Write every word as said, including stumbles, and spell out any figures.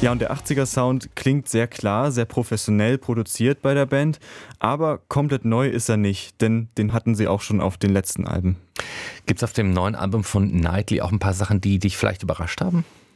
Ja, und der achtziger-Sound klingt sehr klar, sehr professionell produziert bei der Band, aber komplett neu ist er nicht, denn den hatten sie auch schon auf den letzten Alben. Gibt's auf dem neuen Album von Nightly auch ein paar Sachen, die dich vielleicht überrascht haben?